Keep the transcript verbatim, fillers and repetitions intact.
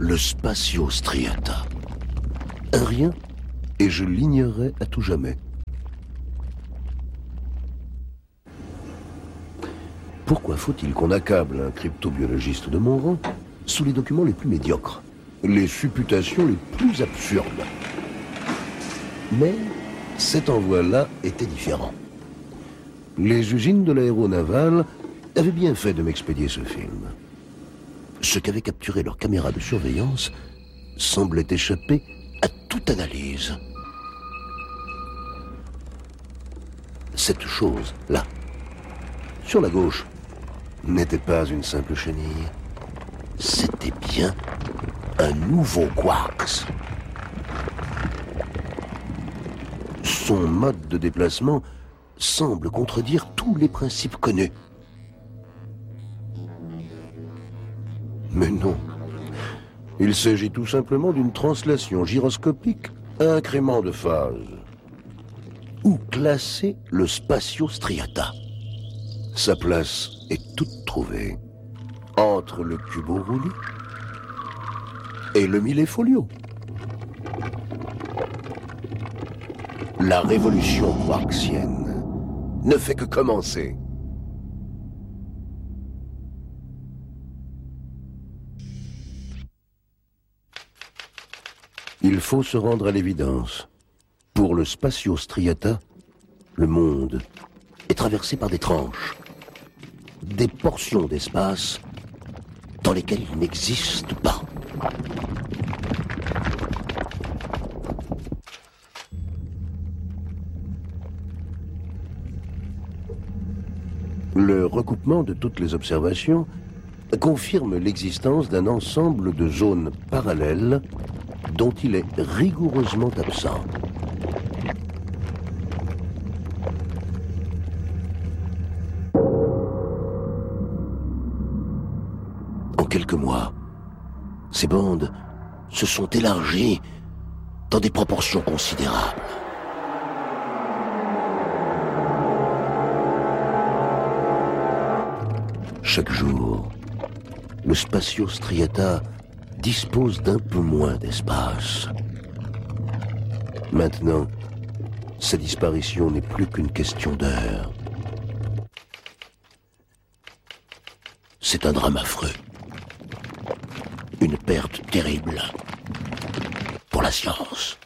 Le Spatio Striata. Un rien, et je l'ignorais à tout jamais. Pourquoi faut-il qu'on accable un cryptobiologiste de mon rang sous les documents les plus médiocres, les supputations les plus absurdes? Mais cet envoi-là était différent. Les usines de l'aéronaval avaient bien fait de m'expédier ce film. Ce qu'avaient capturé leurs caméras de surveillance semblait échapper à toute analyse. Cette chose-là, sur la gauche, n'était pas une simple chenille. C'était bien un nouveau quarks. Son mode de déplacement semble contredire tous les principes connus. Mais non. Il s'agit tout simplement d'une translation gyroscopique à incrément de phase. Où classer le Spatio Striata? Sa place est toute trouvée entre le Cubo Rouli et le Millefolio. La révolution quarksienne ne fait que commencer. Il faut se rendre à l'évidence. Pour le Spatio Striata, le monde est traversé par des tranches, des portions d'espace dans lesquelles il n'existe pas. Le recoupement de toutes les observations confirme l'existence d'un ensemble de zones parallèles dont il est rigoureusement absent. En quelques mois, ces bandes se sont élargies dans des proportions considérables. Chaque jour, le Spatio Striata dispose d'un peu moins d'espace. Maintenant, sa disparition n'est plus qu'une question d'heure. C'est un drame affreux. Une perte terrible pour la science.